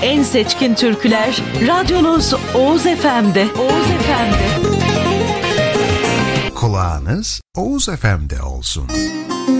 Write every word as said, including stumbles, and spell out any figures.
en seçkin türküler radyonuz Oğuz Efe'mde. Oğuz Efe'mde. Kulağınız Oğuz Efe'mde olsun.